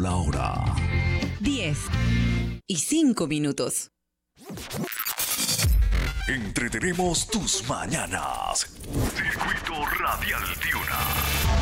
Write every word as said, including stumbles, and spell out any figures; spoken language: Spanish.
la hora. diez y cinco minutos. Entretenemos tus mañanas. Circuito Radial Piura.